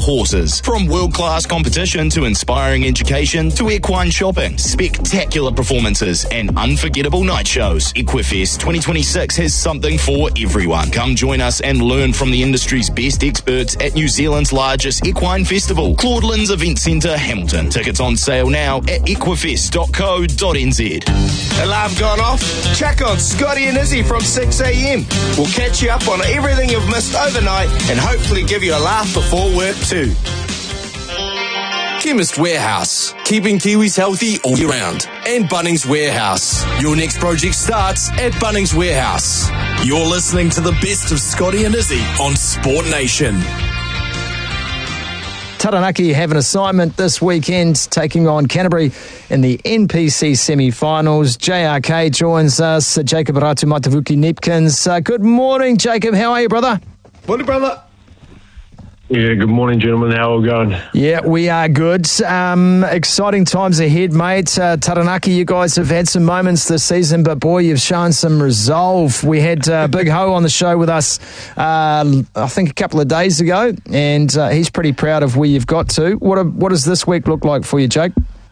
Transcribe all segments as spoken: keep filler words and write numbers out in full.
horses. From world-class competition to inspiring education to equine shopping, spectacular performances and unforgettable night shows, Equifest twenty twenty-six has something for everyone. Come join us and learn from the industry's best experts at New Zealand's largest equine festival, Claudelands Event Centre, Hamilton. Tickets on sale now at equifest dot co dot n z. Alarm gone off? Check on Scotty and Izzy from six a.m. We'll catch you up on everything you've missed overnight and hopefully give you a laugh before work too. Chemist Warehouse, keeping Kiwis healthy all year round. And Bunnings Warehouse. Your next project starts at Bunnings Warehouse. You're listening to the best of Scotty and Izzy on Sport Nation. Taranaki have an assignment this weekend, taking on Canterbury in the N P C semi-finals. J R K joins us, Jacob Ratu Matavuki-Nipkins. Uh, good morning, Jacob. How are you, brother? Morning, brother. Yeah, good morning, gentlemen. How are we going? Yeah, we are good. Um, exciting times ahead, mate. Uh, Taranaki, you guys have had some moments this season, but boy, you've shown some resolve. We had uh, Big Ho on the show with us, uh, I think, a couple of days ago, and uh, he's pretty proud of where you've got to. What a, what does this week look like for you, Jake?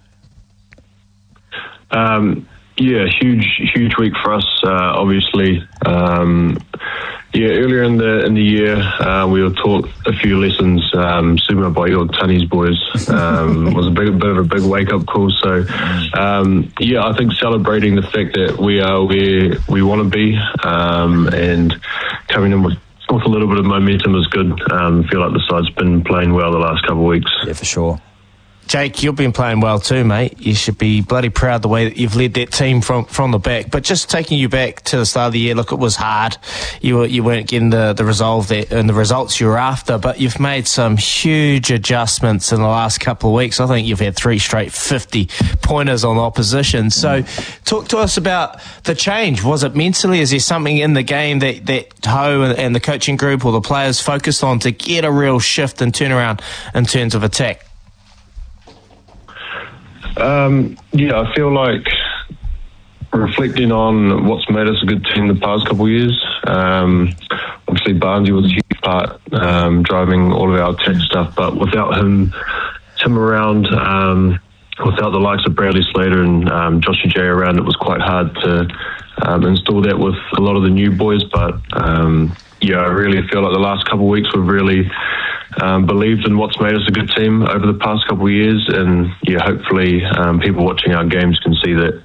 Um, yeah, huge, huge week for us. Uh, obviously. Um, Yeah, earlier in the in the year, uh, we were taught a few lessons. Um, Sumo by your Tunnies boys um, was a big, bit of a big wake up call. So, um, yeah, I think celebrating the fact that we are where we want to be um, and coming in with, with a little bit of momentum is good. Um, I feel like the side's been playing well the last couple of weeks. Yeah, for sure. Jake, you've been playing well too, mate. You should be bloody proud the way that you've led that team from, from the back. But just taking you back to the start of the year, look, it was hard. You were, you weren't getting the, the resolve that, and the results you were after, but you've made some huge adjustments in the last couple of weeks. I think you've had three straight fifty pointers on the opposition. So talk to us about the change. Was it mentally? Is there something in the game that, that Ho and, and the coaching group or the players focused on to get a real shift and turnaround in terms of attack? Um, yeah, I feel like reflecting on what's made us a good team the past couple of years, um, obviously Barnesy was a huge part, um, driving all of our tech stuff, but without him, him around, um, without the likes of Bradley Slater and um, Joshy J around, it was quite hard to um, install that with a lot of the new boys, but um, yeah, I really feel like the last couple of weeks we've really Um, believed in what's made us a good team over the past couple of years, and yeah, hopefully um, people watching our games can see that.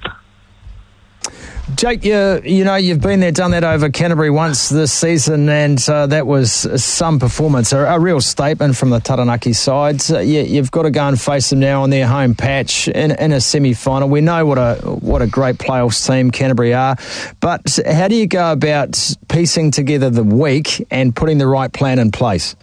Jake, you, you know, you've been there, done that over Canterbury once this season, and uh, that was some performance, a, a real statement from the Taranaki side. Uh, you, you've got to go and face them now on their home patch in, in a semi-final. We know what a what a great playoffs team Canterbury are, but how do you go about piecing together the week and putting the right plan in place?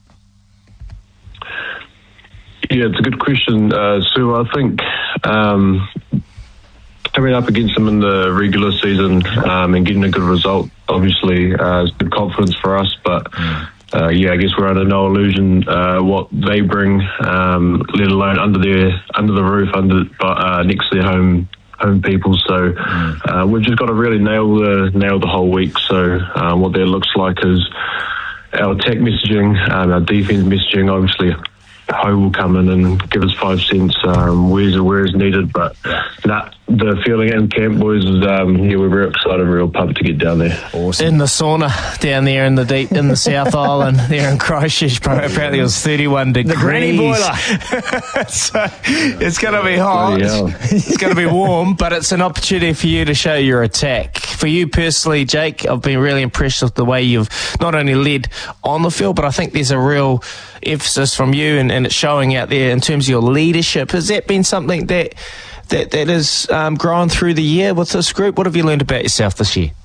Yeah, it's a good question, uh, Sue. I think um, coming up against them in the regular season um, and getting a good result, obviously, uh, is good confidence for us. But uh, yeah, I guess we're under no illusion uh, what they bring, um, let alone under their under the roof, under uh, next to their home home people. So uh, we've just got to really nail the nail the whole week. So uh, what that looks like is our attack messaging, um, our defense messaging, obviously. Ho will come in and give us five cents um, where's where is needed, but nah, the feeling in camp, boys, is um, yeah, we're very excited, real pumped to get down there. Awesome. In the sauna down there in the deep in the South Island, there in Christchurch, apparently it was thirty-one degrees. The granny boiler. So it's going to be hot. It's going to be warm, but it's an opportunity for you to show your attack. For you personally, Jake, I've been really impressed with the way you've not only led on the field, but I think there's a real emphasis from you and, and it's showing out there in terms of your leadership. Has that been something that that, that has um, grown through the year with this group? What have you learned about yourself this year?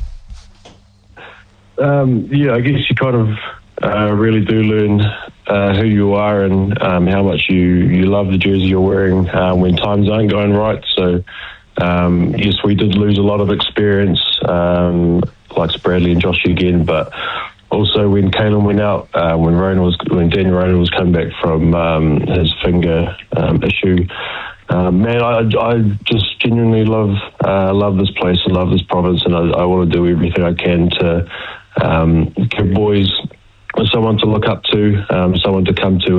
Um, yeah, I guess you kind of uh, really do learn uh, who you are and um, how much you, you love the jersey you're wearing uh, when times aren't going right. So, um, yes, we did lose a lot of experience, um, like Bradley and Josh again, but also when Kalen went out, uh, when Rona was when Daniel Rona was coming back from um, his finger um, issue, uh, man, I, I just genuinely love uh, love this place and love this province, and I, I want to do everything I can to um, give boys someone to look up to, um, someone to come to.